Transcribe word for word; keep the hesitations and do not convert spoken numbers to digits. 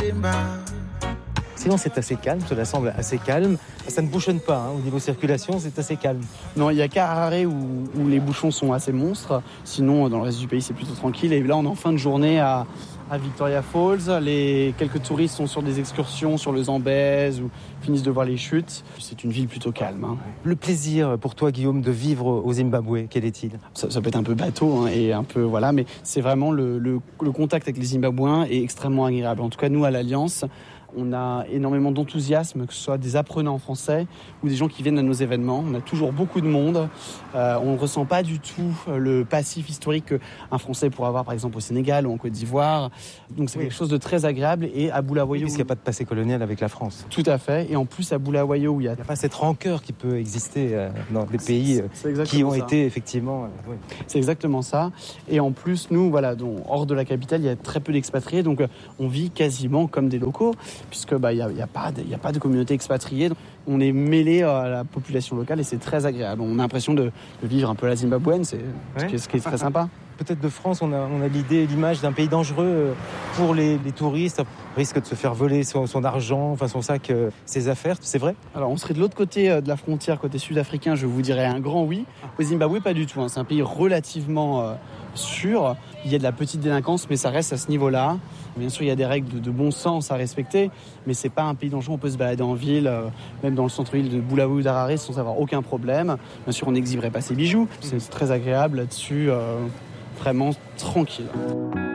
Sinon, c'est assez calme, cela semble assez calme. Ça ne bouchonne pas, hein. Au niveau circulation, c'est assez calme. Non, il n'y a qu'à Harare où, où les bouchons sont assez monstres. Sinon, dans le reste du pays, c'est plutôt tranquille. Et là, on est en fin de journée à, à Victoria Falls. Les, quelques touristes sont sur des excursions sur le Zambèze ou finissent de voir les chutes. C'est une ville plutôt calme, hein. Le plaisir pour toi, Guillaume, de vivre au Zimbabwe, quel est-il ? ça, ça peut être un peu bateau, hein, et un peu voilà, mais c'est vraiment le, le, le contact avec les Zimbabwéens est extrêmement agréable. En tout cas, nous, à l'Alliance, on a énormément d'enthousiasme, que ce soit des apprenants français ou des gens qui viennent à nos événements. On a toujours beaucoup de monde. Euh, on ne ressent pas du tout le passif historique qu'un Français pourrait avoir, par exemple, au Sénégal ou en Côte d'Ivoire. Donc, c'est oui. quelque chose de très agréable. Et à Bulawayo... Oui, puisqu'il n'y a pas de passé colonial avec la France. Tout à fait. Et en plus, à Bulawayo, où il y a... Il n'y a pas cette rancœur qui peut exister euh, dans des pays c'est, c'est qui ont ça. été, effectivement... Euh, oui. C'est exactement ça. Et en plus, nous, voilà, donc, hors de la capitale, il y a très peu d'expatriés. Donc, on vit quasiment comme des locaux, puisque bah, il n'y a, y a, pas de, y a pas de communauté expatriée. Donc, on est mêlé à la population locale et c'est très agréable. On a l'impression de, de vivre un peu la zimbabwéenne, c'est ouais. ce, qui est, ce qui est très sympa. Peut-être de France, on a, on a l'idée, l'image d'un pays dangereux pour les, les touristes, risque de se faire voler son, son argent, enfin son sac, euh, ses affaires, c'est vrai ? Alors on serait de l'autre côté de la frontière, côté sud-africain, je vous dirais un grand oui. Au Zimbabwe, pas du tout, hein. C'est un pays relativement euh, sûr. Il y a de la petite délinquance, mais ça reste à ce niveau-là. Bien sûr, il y a des règles de, de bon sens à respecter, mais c'est pas un pays dangereux. On peut se balader en ville, euh, même dans le centre-ville de Bulawayo ou d'Harare, sans avoir aucun problème. Bien sûr, on n'exhiberait pas ses bijoux. C'est très agréable là-dessus, euh, vraiment tranquille.